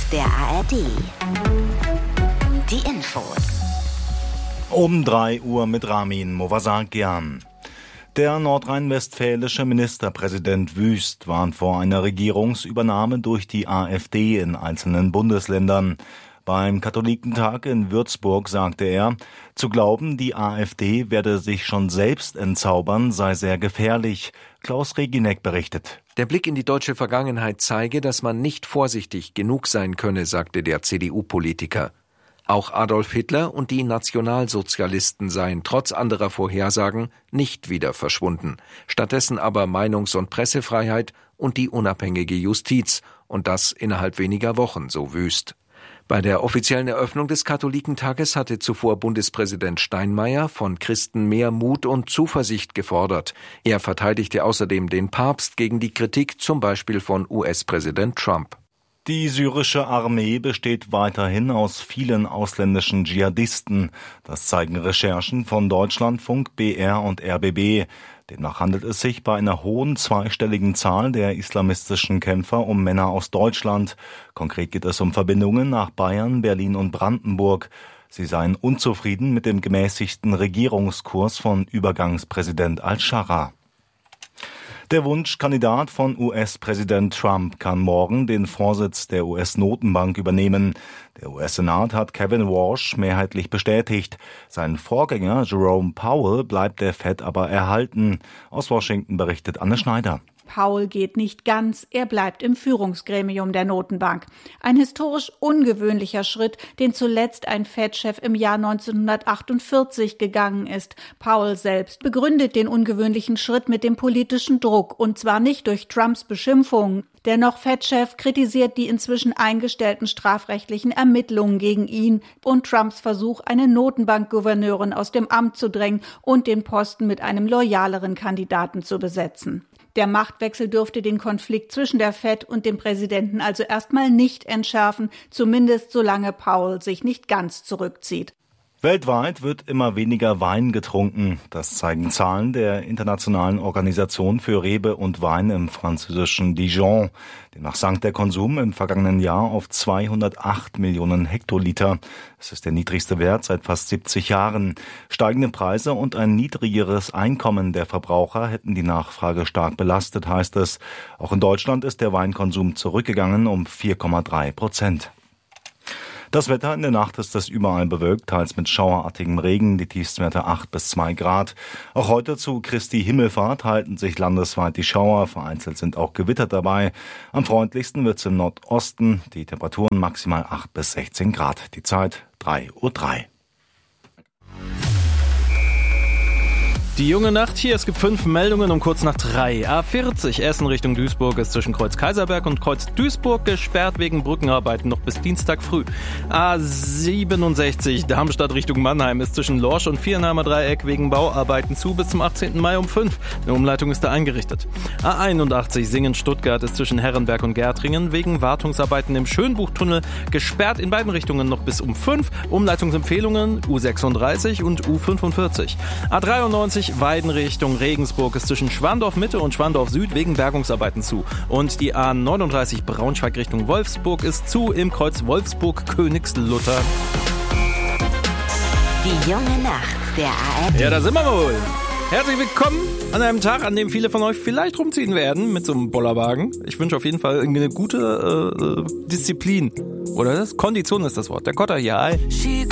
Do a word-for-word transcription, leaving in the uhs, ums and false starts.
der A R D. Die Infos. Um drei Uhr mit Ramin Movasakian. Der nordrhein-westfälische Ministerpräsident Wüst warnt vor einer Regierungsübernahme durch die AfD in einzelnen Bundesländern. Beim Katholikentag in Würzburg sagte er, zu glauben, die AfD werde sich schon selbst entzaubern, sei sehr gefährlich. Klaus Reginek berichtet. Der Blick in die deutsche Vergangenheit zeige, dass man nicht vorsichtig genug sein könne, sagte der C D U-Politiker. Auch Adolf Hitler und die Nationalsozialisten seien trotz anderer Vorhersagen nicht wieder verschwunden. Stattdessen aber Meinungs- und Pressefreiheit und die unabhängige Justiz. Und das innerhalb weniger Wochen, so Wüst. Bei der offiziellen Eröffnung des Katholikentages hatte zuvor Bundespräsident Steinmeier von Christen mehr Mut und Zuversicht gefordert. Er verteidigte außerdem den Papst gegen die Kritik, zum Beispiel von U S-Präsident Trump. Die syrische Armee besteht weiterhin aus vielen ausländischen Dschihadisten. Das zeigen Recherchen von Deutschlandfunk, B R und R B B. Demnach handelt es sich bei einer hohen zweistelligen Zahl der islamistischen Kämpfer um Männer aus Deutschland. Konkret geht es um Verbindungen nach Bayern, Berlin und Brandenburg. Sie seien unzufrieden mit dem gemäßigten Regierungskurs von Übergangspräsident al-Scharra. Der Wunschkandidat von U S-Präsident Trump kann morgen den Vorsitz der U S-Notenbank übernehmen. Der U S-Senat hat Kevin Walsh mehrheitlich bestätigt. Sein Vorgänger Jerome Powell bleibt der Fed aber erhalten. Aus Washington berichtet Anne Schneider. Powell geht nicht ganz, er bleibt im Führungsgremium der Notenbank. Ein historisch ungewöhnlicher Schritt, den zuletzt ein Fed-Chef im Jahr neunzehnhundertachtundvierzig gegangen ist. Powell selbst begründet den ungewöhnlichen Schritt mit dem politischen Druck, und zwar nicht durch Trumps Beschimpfungen. Der noch Fed-Chef kritisiert die inzwischen eingestellten strafrechtlichen Ermittlungen gegen ihn und Trumps Versuch, eine Notenbankgouverneurin aus dem Amt zu drängen und den Posten mit einem loyaleren Kandidaten zu besetzen. Der Machtwechsel dürfte den Konflikt zwischen der Fed und dem Präsidenten also erstmal nicht entschärfen, zumindest solange Powell sich nicht ganz zurückzieht. Weltweit wird immer weniger Wein getrunken. Das zeigen Zahlen der Internationalen Organisation für Rebe und Wein im französischen Dijon. Demnach sank der Konsum im vergangenen Jahr auf zweihundertacht Millionen Hektoliter. Es ist der niedrigste Wert seit fast siebzig Jahren. Steigende Preise und ein niedrigeres Einkommen der Verbraucher hätten die Nachfrage stark belastet, heißt es. Auch in Deutschland ist der Weinkonsum zurückgegangen um vier Komma drei Prozent. Das Wetter: in der Nacht ist es überall bewölkt, teils mit schauerartigem Regen, die Tiefstwerte acht bis zwei Grad. Auch heute zu Christi Himmelfahrt halten sich landesweit die Schauer, vereinzelt sind auch Gewitter dabei. Am freundlichsten wird es im Nordosten, die Temperaturen maximal acht bis sechzehn Grad. Die Zeit drei Uhr drei. Die junge Nacht hier, es gibt fünf Meldungen um kurz nach drei. A vierzig Essen Richtung Duisburg ist zwischen Kreuz Kaiserberg und Kreuz Duisburg gesperrt wegen Brückenarbeiten noch bis Dienstag früh. A siebenundsechzig Darmstadt Richtung Mannheim ist zwischen Lorsch und Viernahmer Dreieck wegen Bauarbeiten zu bis zum achtzehnten Mai um fünf. Eine Umleitung ist da eingerichtet. A einundachtzig Singen Stuttgart ist zwischen Herrenberg und Gärtringen wegen Wartungsarbeiten im Schönbuchtunnel gesperrt in beiden Richtungen noch bis um fünf. Umleitungsempfehlungen U sechsunddreißig und U fünfundvierzig. A dreiundneunzig Weiden Richtung Regensburg ist zwischen Schwandorf Mitte und Schwandorf Süd wegen Bergungsarbeiten zu. Und die A neununddreißig Braunschweig Richtung Wolfsburg ist zu im Kreuz Wolfsburg-Königslutter. Die junge Nacht der A R D. Ja, da sind wir wohl. Herzlich willkommen an einem Tag, an dem viele von euch vielleicht rumziehen werden mit so einem Bollerwagen. Ich wünsche auf jeden Fall eine gute äh, Disziplin. Oder das? Kondition ist das Wort. Der Kotter hier. Hi.